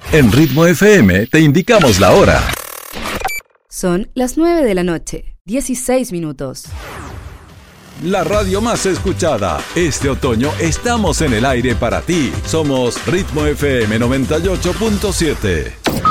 En Ritmo FM te indicamos la hora. Son las 9 de la noche, 16 minutos. La radio más escuchada. Este otoño estamos en el aire para ti. Somos Ritmo FM 98.7.